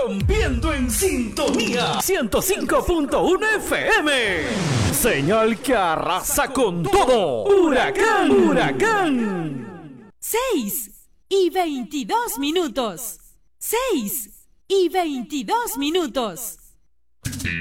rompiendo en sintonía 105.1 FM. Señal que arrasa con todo. Huracán, huracán. 6:22. 6:22.